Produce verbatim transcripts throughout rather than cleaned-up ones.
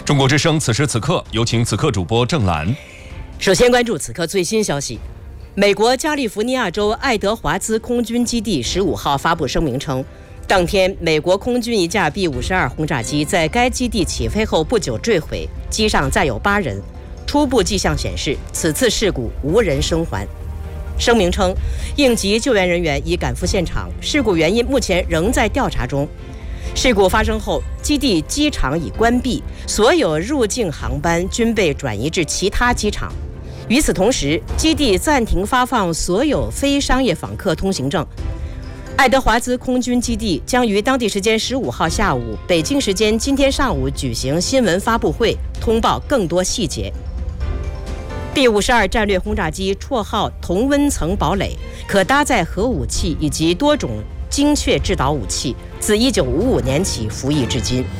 中国之声，此时此刻，有请此刻主播郑兰。 首先关注此刻最新消息。美国加利福尼亚州爱德华兹空军基地十五号发布声明称，当天美国空军一架 B 五十二轰炸机在该基地起飞后不久坠毁，机上载有八人。初步迹象显示，此次事故无人生还。声明称，应急救援人员已赶赴现场，事故原因目前仍在调查中。事故发生后，基地机场已关闭，所有入境航班均被转移至其他机场。与此同时，基地暂停发放所有非商业访客通行证。爱德华兹空军基地将于当地时间十五号下午、北京时间今天上午举行新闻发布会，通报更多细节。B 五十二战略轰炸机绰号同温层堡垒，可搭载核武器以及多种精确制导武器，自一九五五年起服役至今。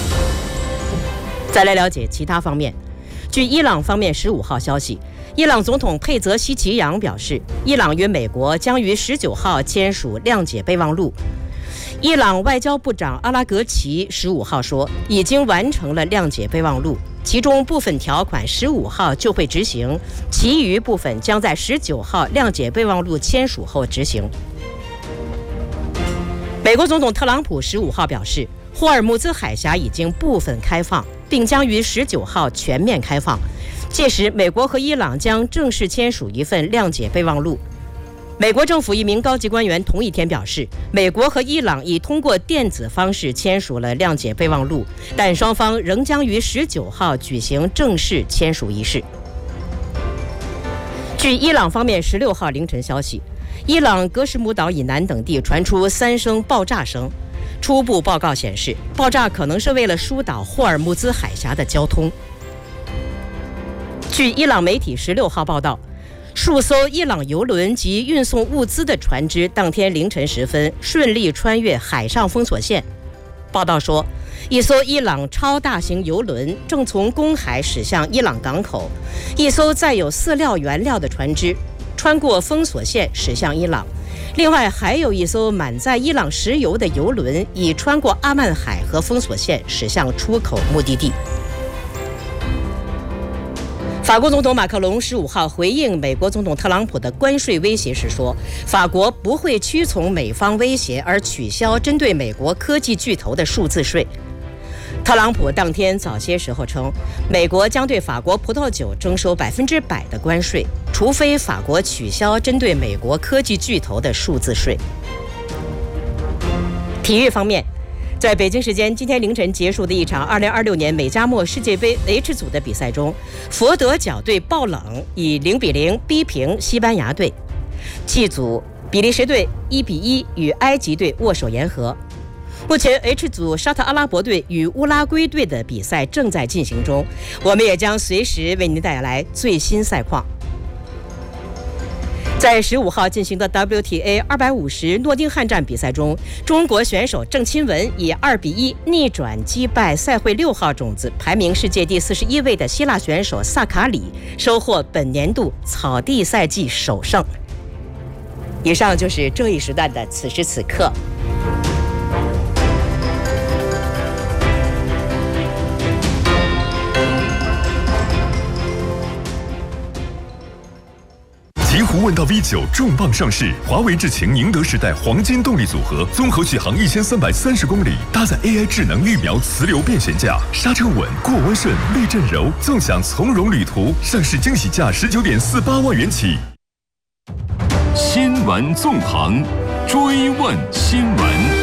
再来了解其他方面。据伊朗方面十五号消息，伊朗总统佩泽希奇扬表示，伊朗与美国将于十九号签署谅解备忘录。伊朗外交部长阿拉格齐十五号说，已经完成了谅解备忘录，其中部分条款十五号就会执行，其余部分将在十九号谅解备忘录签署后执行。美国总统特朗普十五号表示，霍尔木兹海峡已经部分开放，并将于十九号全面开放，届时美国和伊朗将正式签署一份谅解备忘录。美国政府一名高级官员同一天表示，美国和伊朗已通过电子方式签署了谅解备忘录，但双方仍将于十九号举行正式签署仪式。据伊朗方面十六号凌晨消息，伊朗格什姆岛以南等地传出三声爆炸声，初步报告显示，爆炸可能是为了疏导霍尔木兹海峡的交通。据伊朗媒体十六号报道，数艘伊朗油轮及运送物资的船只当天凌晨时分顺利穿越海上封锁线。报道说，一艘伊朗超大型油轮正从公海驶向伊朗港口，一艘载有饲料原料的船只穿过封锁线驶向伊朗，另外还有一艘满载伊朗石油的油轮已穿过阿曼海和封锁线驶向出口目的地。法国总统马克龙十五号回应美国总统特朗普的关税威胁时说，法国不会屈从美方威胁而取消针对美国科技巨头的数字税。特朗普当天早些时候称，美国将对法国葡萄酒征收百分之百的关税，除非法国取消针对美国科技巨头的数字税。体育方面，在北京时间今天凌晨结束的一场二零二六年美加墨世界杯 H 组的比赛中，佛得角队爆冷以零比零逼平西班牙队。G 组比利时队一比一与埃及队握手言和。目前 H 组沙特阿拉伯队与乌拉圭队的比赛正在进行中，我们也将随时为您带来最新赛况。在十五号进行的 W T A 二百五十诺丁汉站比赛中，中国选手郑钦文以二比一逆转击败赛会六号种子、排名世界第四十一位的希腊选手萨卡里，收获本年度草地赛季首胜。以上就是这一时段的此时此刻。 极狐问道 V 九 重磅上市，华为智擎宁德时代黄金动力组合，综合续航一千三百三十公里，搭载 A I 智能预瞄磁流变悬架，刹车稳，过弯顺，避震柔，纵享从容旅途。上市惊喜价十九点四八万元起。 新闻纵横，追问新闻。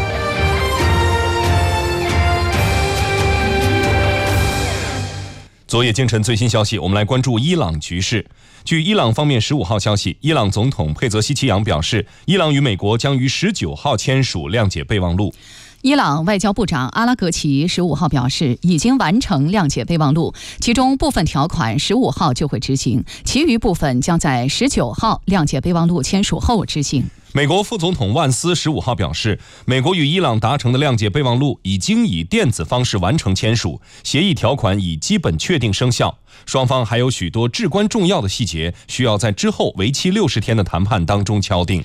昨夜今晨最新消息，我们来关注伊朗局势。据伊朗方面十五号消息，伊朗总统佩泽希奇扬表示，伊朗与美国将于十九号签署谅解备忘录。 伊朗外交部长阿拉格齐十五号表示，已经完成谅解备忘录，其中部分条款十五号就会执行，其余部分将在十九号谅解备忘录签署后执行。 美国副总统万斯十五号表示，美国与伊朗达成的谅解备忘录已经以电子方式完成签署，协议条款已基本确定生效，双方还有许多至关重要的细节需要在之后为期六十天的谈判当中敲定。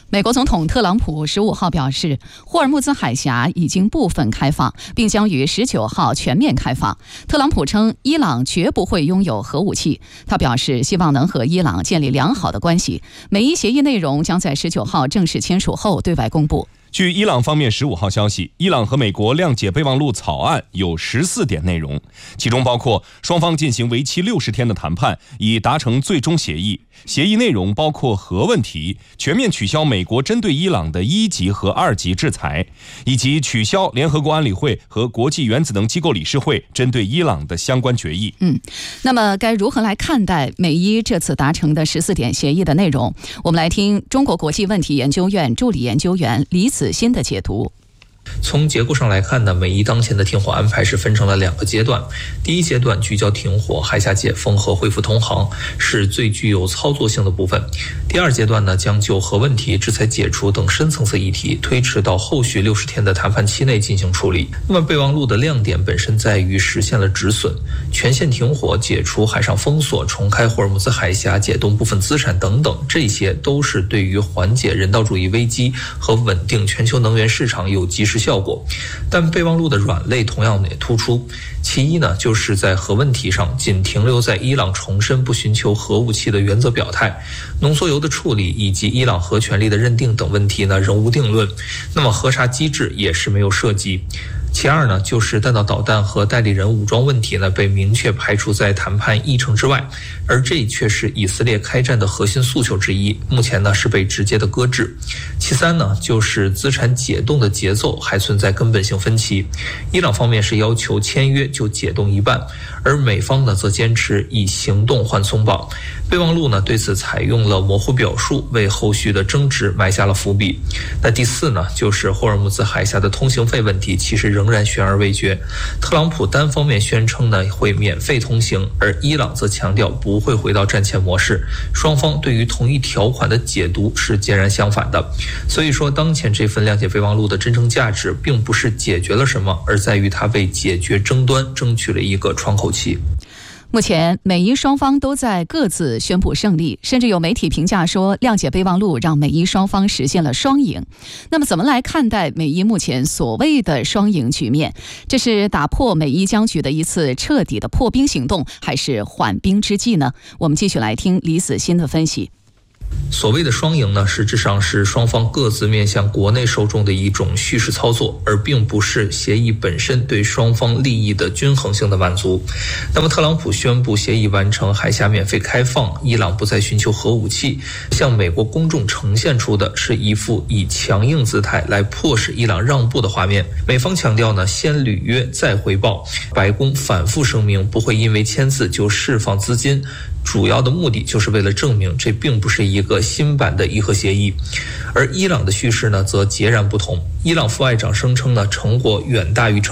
美国总统特朗普十五号表示，霍尔木兹海峡已经部分开放，并将于十九号全面开放。特朗普称，伊朗绝不会拥有核武器。他表示，希望能和伊朗建立良好的关系。美伊协议内容将在十九号正式签署后对外公布。 据伊朗方面十五号消息，伊朗和美国谅解备忘录草案有十四点内容，其中包括双方进行为期六十天的谈判，以达成最终协议。协议内容包括核问题、全面取消美国针对伊朗的一级和二级制裁，以及取消联合国安理会和国际原子能机构理事会针对伊朗的相关决议。 嗯，那么该如何来看待美伊这次达成的十四点协议的内容？我们来听中国国际问题研究院助理研究员李子欣的解读。 从结构上来看呢，美伊当前的停火安排是分成了两个阶段。第一阶段聚焦停火、海峡解封和恢复通航，是最具有操作性的部分。第二阶段呢，将就核问题、制裁解除等深层次议题推迟到后续六十天的谈判期内进行处理。那么备忘录的亮点本身在于实现了止损、全线停火、解除海上封锁、重开霍尔木兹海峡、解冻部分资产等等，这些都是对于缓解人道主义危机和稳定全球能源市场有及时效果。但备忘录的软肋同样也突出。其一呢，就是在核问题上仅停留在伊朗重申不寻求核武器的原则表态，浓缩铀的处理以及伊朗核权利的认定等问题呢仍无定论，那么核查机制也是没有涉及。其二呢，就是弹道导弹和代理人武装问题呢被明确排除在谈判议程之外，而这却是以色列开战的核心诉求之一，目前呢是被直接的搁置。其三呢，就是资产解冻的节奏还存在根本性分歧，伊朗方面是要求签约就解冻一半，而美方呢则坚持以行动换松绑。备忘录呢对此采用了模糊表述，为后续的争执埋下了伏笔。那第四呢，就是霍尔木兹海峡的通行费问题，其实仍然悬而未决。特朗普单方面宣称呢会免费通行，而伊朗则强调不会回到战前模式，双方对于同一条款的解读是截然相反的。所以说，当前这份谅解备忘录的真正价值，并不是解决了什么，而在于它为解决争端争取了一个窗口期。 目前，美伊双方都在各自宣布胜利，甚至有媒体评价说，谅解备忘录让美伊双方实现了双赢。那么，怎么来看待美伊目前所谓的双赢局面？这是打破美伊僵局的一次彻底的破冰行动，还是缓兵之计呢？我们继续来听李子欣的分析。 所谓的双赢呢，实质上是双方各自面向国内受众的一种叙事操作，而并不是协议本身对双方利益的均衡性的满足。那么特朗普宣布协议完成，海峡免费开放，伊朗不再寻求核武器，向美国公众呈现出的是一副以强硬姿态来迫使伊朗让步的画面。美方强调呢，先履约再回报，白宫反复声明不会因为签字就释放资金，主要的目的就是为了证明这并不是一个新版的伊核协议。而伊朗的叙事呢则截然不同，伊朗副外长声称呢成果远大于成